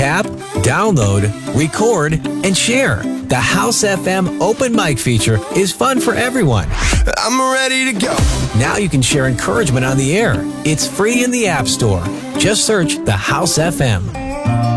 Tap, download, record, and share. The House FM open mic feature is fun for everyone. I'm ready to go. Now you can share encouragement on the air. It's free in the App Store. Just search the House FM.